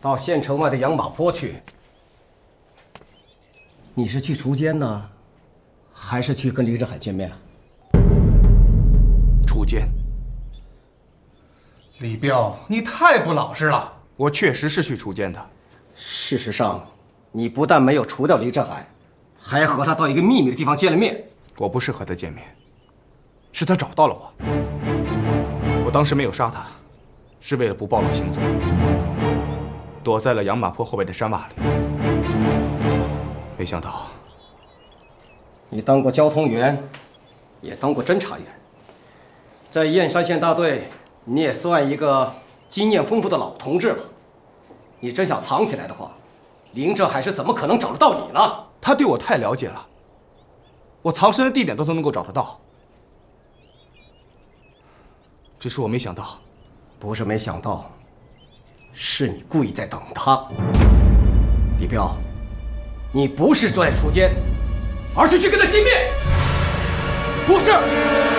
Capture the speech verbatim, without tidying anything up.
到县城外的养马坡去。你是去锄奸呢，还是去跟林振海见面啊？ 锄奸。 李彪，你太不老实了。 我确实是去锄奸的。 事实上，你不但没有除掉林振海，还和他到一个秘密的地方见了面。 我不是和他见面，是他找到了我。我当时没有杀他，是为了不暴露行踪，躲在了养马坡后背的山洼里。没想到， 你当过交通员，也当过侦查员，在燕山县大队，你也算一个经验丰富的老同志了。你真想藏起来的话，林振海是怎么可能找得到你呢？ 他对我太了解了，我藏身的地点都能够找得到。只是我没想到， 不是没想到，是你故意在等他。李彪，你不是在锄奸，而是去跟他见面。 不是。